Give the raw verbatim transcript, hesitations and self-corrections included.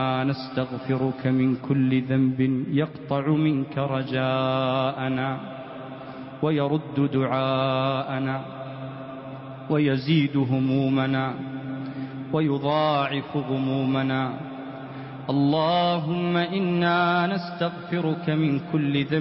نستغفرك من كل ذنب يقطع منك رجاءنا ويرد دعاءنا ويزيد همومنا ويضاعف غمومنا. اللهم إنا نستغفرك من كل ذنب